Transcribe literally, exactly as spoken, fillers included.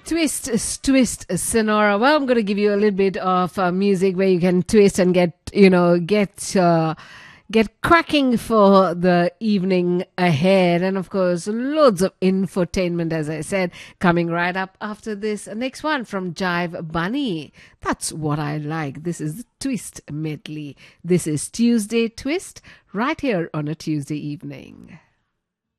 Twist, twist, Sonora. Well, I'm going to give you a little bit of uh, music where you can twist and get, you know, get uh, get cracking for the evening ahead. And of course, loads of infotainment, as I said, coming right up after this. Next one from Jive Bunny. That's what I like. This is the Twist medley. This is Tuesday Twist right here on a Tuesday evening.